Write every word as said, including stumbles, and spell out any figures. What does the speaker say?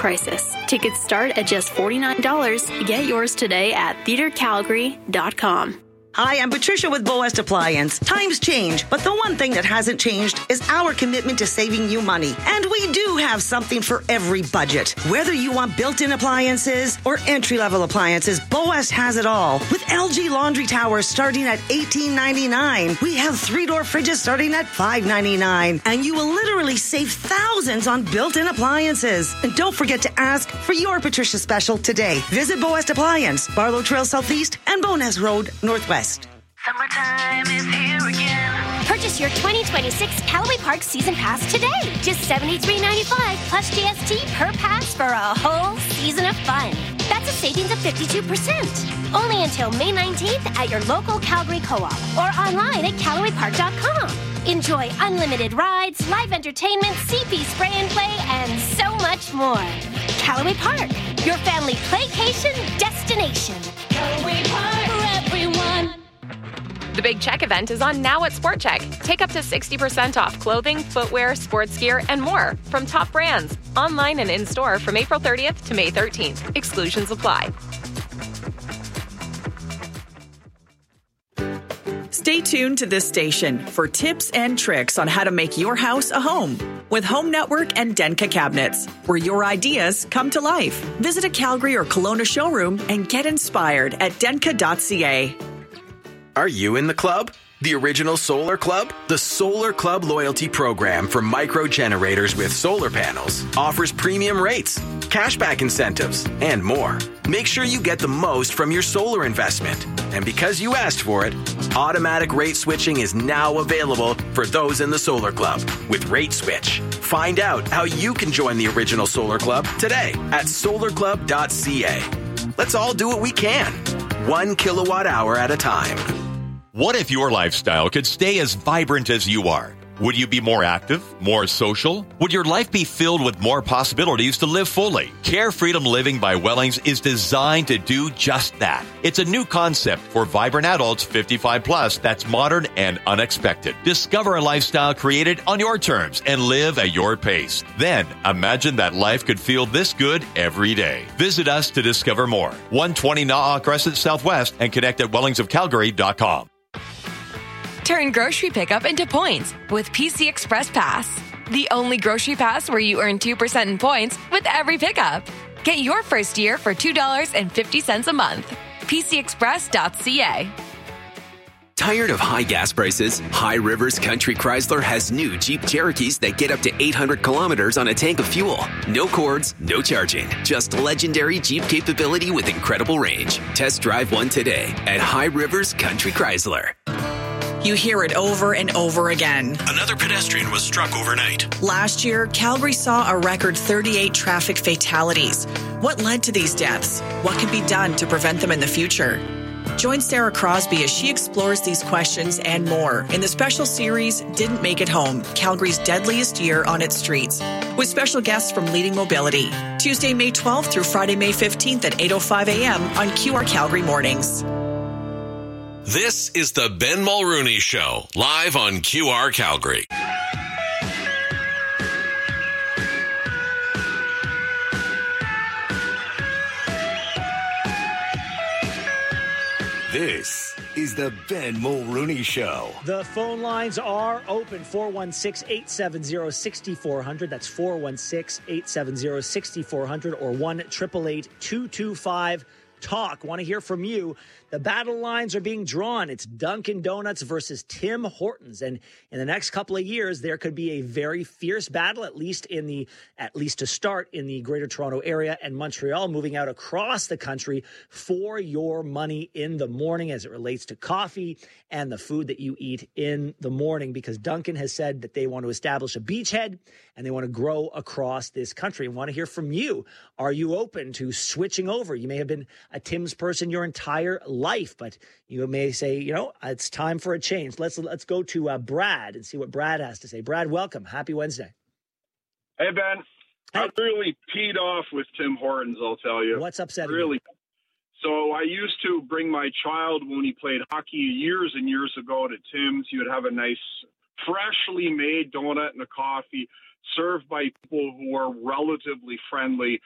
crisis. Tickets start at just forty-nine dollars. Get yours today at theatre calgary dot com. Hi, I'm Patricia with Boest Appliance. Times change, but the one thing that hasn't changed is our commitment to saving you money. And we do have something for every budget. Whether you want built-in appliances or entry-level appliances, Boest has it all. With L G laundry towers starting at eighteen ninety-nine, we have three-door fridges starting at five ninety-nine, and you will literally save thousands on built-in appliances. And don't forget to ask for your Patricia special today. Visit Boest Appliance, Barlow Trail Southeast and Bowness Road Northwest. Summertime is here again. Purchase your twenty twenty-six Callaway Park Season Pass today. Just seventy-three ninety-five plus G S T per pass for a whole season of fun. That's a savings of fifty-two percent. Only until May nineteenth at your local Calgary Co-op or online at callaway park dot com. Enjoy unlimited rides, live entertainment, C P spray and play, and so much more. Callaway Park, your family playcation destination. Callaway Park for everyone. The Big Check event is on now at Sport Check. Take up to sixty percent off clothing, footwear, sports gear, and more from top brands. Online and in-store from April thirtieth to May thirteenth. Exclusions apply. Stay tuned to this station for tips and tricks on how to make your house a home with Home Network and Denka Cabinets, where your ideas come to life. Visit a Calgary or Kelowna showroom and get inspired at denka dot c a. Are you in the club? The original Solar Club? The Solar Club loyalty program for micro generators with solar panels offers premium rates, cashback incentives, and more. Make sure you get the most from your solar investment. And because you asked for it, automatic rate switching is now available for those in the Solar Club with Rate Switch. Find out how you can join the original Solar Club today at solar club dot c a. Let's all do what we can, one kilowatt hour at a time. What if your lifestyle could stay as vibrant as you are? Would you be more active, more social? Would your life be filled with more possibilities to live fully? Care Freedom Living by Wellings is designed to do just that. It's a new concept for vibrant adults fifty-five plus that's modern and unexpected. Discover a lifestyle created on your terms and live at your pace. Then imagine that life could feel this good every day. Visit us to discover more. one twenty Na'a Crescent Southwest and connect at wellings of calgary dot com. Turn grocery pickup into points with P C Express Pass. The only grocery pass where you earn two percent in points with every pickup. Get your first year for two dollars and fifty cents a month. p c express dot c a. Tired of high gas prices? High Rivers Country Chrysler has new Jeep Cherokees that get up to eight hundred kilometers on a tank of fuel. No cords, no charging. Just legendary Jeep capability with incredible range. Test drive one today at High Rivers Country Chrysler. You hear it over and over again. Another pedestrian was struck overnight. Last year, Calgary saw a record thirty-eight traffic fatalities. What led to these deaths? What can be done to prevent them in the future? Join Sarah Crosby as she explores these questions and more in the special series, Didn't Make It Home, Calgary's Deadliest Year on Its Streets, with special guests from Leading Mobility. Tuesday, May twelfth through Friday, May fifteenth at eight oh five a.m. on Q R Calgary Mornings. This is the Ben Mulrooney Show, live on Q R Calgary. This is the Ben Mulrooney Show. The phone lines are open. four one six, eight seven zero, six four zero zero. That's four one six, eight seven zero, six four zero zero or one eight eight eight, two two five, talk. Want to hear from you. The battle lines are being drawn. It's Dunkin' Donuts versus Tim Hortons. And in the next couple of years, there could be a very fierce battle, at least in the, at least to start in the Greater Toronto area and Montreal, moving out across the country for your money in the morning as it relates to coffee and the food that you eat in the morning, because Dunkin' has said that they want to establish a beachhead and they want to grow across this country. And want to hear from you. Are you open to switching over? You may have been a Tim's person your entire life, but you may say, you know, it's time for a change. Let's let's go to uh, Brad and see what Brad has to say. Brad, welcome. Happy Wednesday. Hey, Ben. Hey. I'm really peed off with Tim Hortons, I'll tell you. What's upsetting really? you? So I used to bring my child when he played hockey years and years ago to Tim's. He would have a nice, freshly made donut and a coffee served by people who are relatively friendly.